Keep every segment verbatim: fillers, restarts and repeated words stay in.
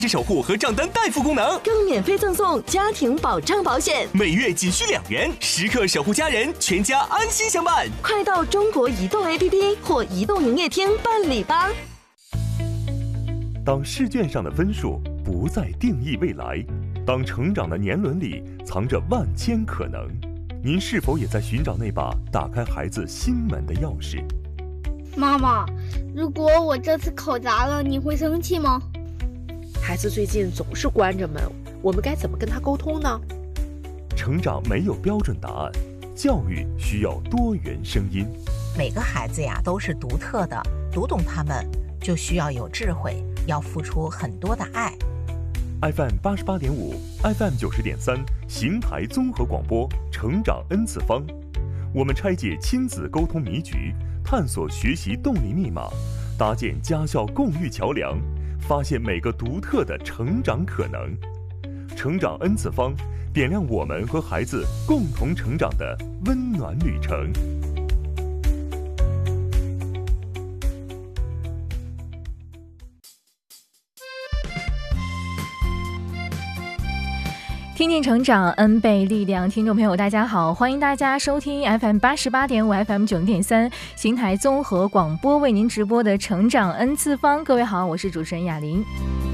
守护和账单代付功能， 更免费赠送家庭保障保险， 每月仅需两元，时刻守护家人，全家安心相伴。 快到中国移动 A P P 或移动营业厅办理吧。 当试卷上的分数不再定义未来，当成长的年轮里藏着万千可能，您是否也在寻找那把打开孩子心门的钥匙？ 妈妈，如果我这次考砸了，你会生气吗？ 孩子最近总是关着门，我们该怎么跟他沟通呢？ 成长没有标准答案，教育需要多元声音。 每个孩子呀都是独特的，读懂他们就需要有智慧，要付出很多的爱。 F M 八十八点五 ，F M 九十点三，邢台综合广播，成长 N 次方。我们拆解亲子沟通迷局，探索学习动力密码，搭建家校共育桥梁。发现每个独特的成长可能，成长 N 次方，点亮我们和孩子共同成长的温暖旅程。 听见成长 N 倍力量，听众朋友大家好，欢迎大家收听 F M 八十八点五 F M 九零点三邢台综合广播为您直播的成长 N 次方。各位好，我是主持人雅玲。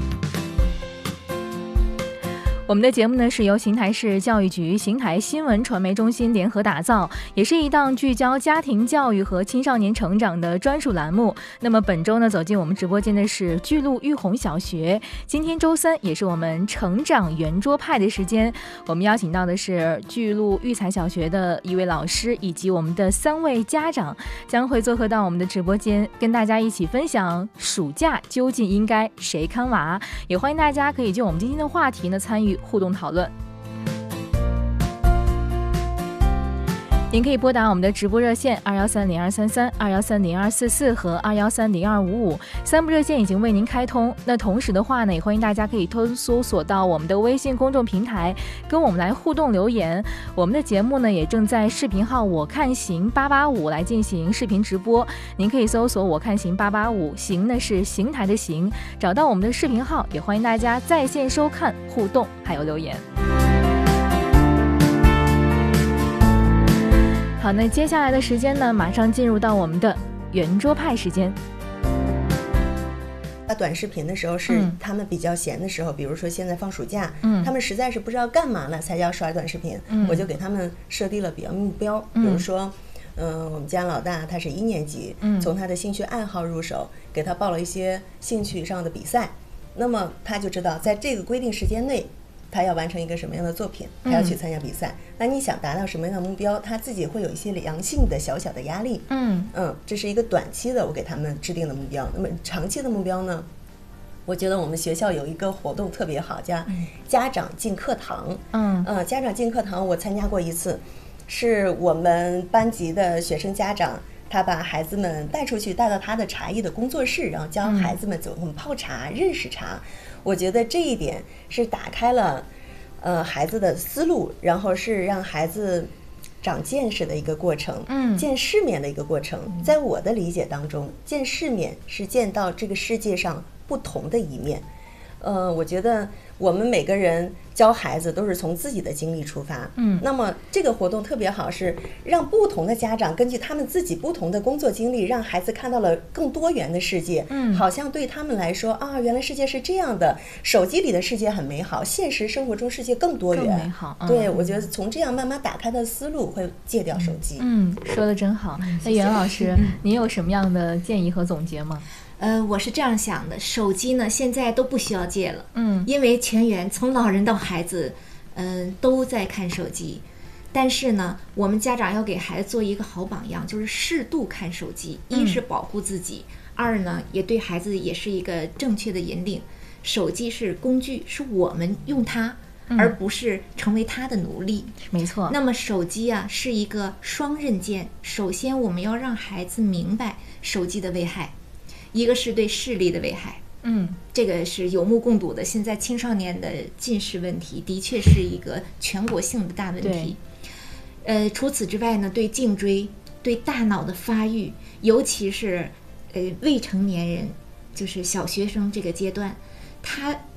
我们的节目呢是由邢台市教育局、邢台新闻传媒中心联合打造，也是一档聚焦家庭教育和青少年成长的专属栏目。那么本周呢，走进我们直播间的是巨鹿育红小学。今天周三也是我们成长圆桌派的时间，我们邀请到的是巨鹿育才小学的一位老师以及我们的三位家长，将会做客到我们的直播间，跟大家一起分享暑假究竟应该谁看娃。也欢迎大家可以就我们今天的话题呢参与互动讨论。您可以拨打我们的直播热线二幺三零二三三、二幺三零二四四和二幺三零二五五，三部热线已经为您开通。那同时的话呢，也欢迎大家可以偷搜索到我们的微信公众平台，跟我们来互动留言。我们的节目呢，也正在视频号我看行八八五来进行视频直播，您可以搜索我看行八八五，行呢是邢台的行，找到我们的视频号，也欢迎大家在线收看、互动还有留言。好，那接下来的时间呢，马上进入到我们的圆桌派时间。 发短视频的时候是他们比较闲的时候，嗯、比如说现在放暑假， 嗯， 他们实在是不知道干嘛了，才要刷短视频。嗯，我就给他们设定了比较目标， 嗯、 比如说，嗯、呃，我们家老大他是一年级，嗯，从他的兴趣爱好入手，给他报了一些兴趣上的比赛，那么他就知道在这个规定时间内，他要完成一个什么样的作品，他要去参加比赛。嗯、那你想达到什么样的目标，他自己会有一些良性的小小的压力。 嗯嗯，这是一个短期的我给他们制定的目标。那么长期的目标呢？我觉得我们学校有一个活动特别好，叫家长进课堂。 嗯呃，家长进课堂我参加过一次，是我们班级的学生家长，他把孩子们带出去，带到他的茶艺的工作室，然后教孩子们怎么泡茶、认识茶。我觉得这一点是打开了呃孩子的思路，然后是让孩子长见识的一个过程， 嗯， 见世面的一个过程。在我的理解当中，见世面是见到这个世界上不同的一面。呃，我觉得我们每个人教孩子都是从自己的经历出发， 嗯， 那么这个活动特别好，是让不同的家长根据他们自己不同的工作经历，让孩子看到了更多元的世界， 嗯， 好像对他们来说啊，原来世界是这样的，手机里的世界很美好，现实生活中世界更多元， 更美好。嗯、 对，我觉得从这样慢慢打开的思路，会戒掉手机。 嗯，说的真好。那袁老师，嗯、您有什么样的建议和总结吗？ 呃，我是这样想的，手机呢现在都不需要戒了， 嗯， 因为全员从老人到孩子，嗯、呃，都在看手机。但是呢，我们家长要给孩子做一个好榜样，就是适度看手机。一是保护自己，嗯、二呢也对孩子也是一个正确的引领。手机是工具，是我们用它， 嗯、 而不是成为它的奴隶。 没错。 那么手机啊是一个双刃剑，首先我们要让孩子明白手机的危害。一个是对视力的危害， 嗯， 这个是有目共睹的。现在青少年的近视问题的确是一个全国性的大问题。呃，除此之外呢，对颈椎、对大脑的发育，尤其是呃未成年人，就是小学生这个阶段，他